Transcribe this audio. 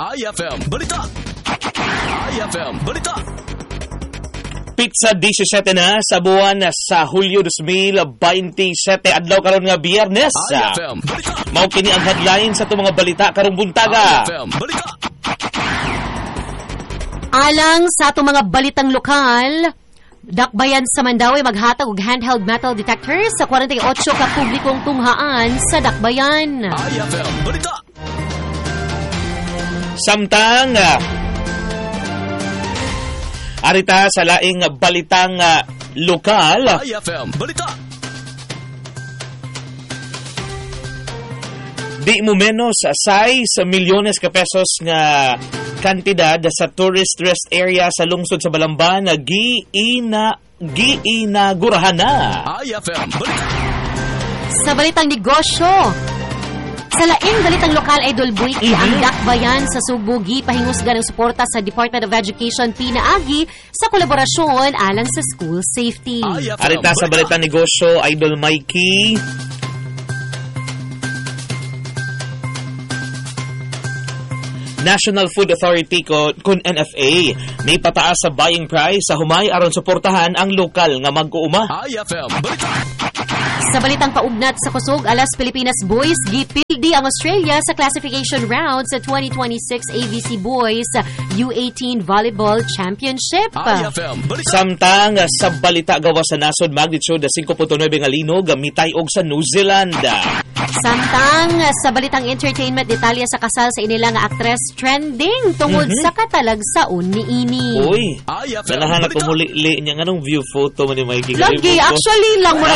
IFM Balita. IFM Balita. Pizza 17 na sa buwan sa Hulyo 2027 adlaw karon nga Biyernes. IFM Balita. Mao kini ang headline sa itong mga balita karong buntaga. IFM Balita. Alang sa itong mga balitang lokal, Dakbayan sa Mandaue maghatag og handheld metal detector sa 48 ka publikong tunghaan sa Dakbayan. IFM Balita. Samtang arita sa laing balitang lokal, IFM Balita. di mo menos asay sa milyones ka pesos nga kantidad sa tourist rest area sa lungsod sa Balamban na giinagurahan na. IFM Balita. Sa balitang negosyo, sa laing balitang lokal, Idol Buiki, ang Dakbayan sa Subo gipahingusgan ng suporta sa Department of Education pinaagi sa kolaborasyon alang sa school safety. Arita sa balitang negosyo, Idol Mikey, National Food Authority kun NFA may pataas sa buying price sa humay aron suportahan ang lokal nga mag-uuma. IFM Balita. Sa balitang paugnat sa kusog, Alas Pilipinas Boys gipildi ang Australia sa classification round sa 2026 ABC Boys U18 Volleyball Championship. IFM Balita. Samtang sa balita gawa sa nasod magnitude 5.9 nga linog gamitay og sa New Zealand. Samtang sa balitang entertainment, detalye sa kasal sa inila nga aktres trending tungod sa katalagsaon niini. Uy, IFM nalahanap Balita. ko muli niya anong view photo man ni Mikey. Lagi, actually lang mo